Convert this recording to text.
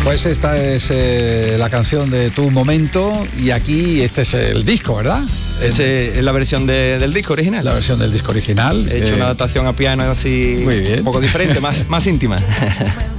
Pues esta es la canción de Tu Momento y aquí este es el disco, ¿verdad? Es la versión del disco original. La versión del disco original. He hecho una adaptación a piano así, muy bien. un poco diferente, más íntima.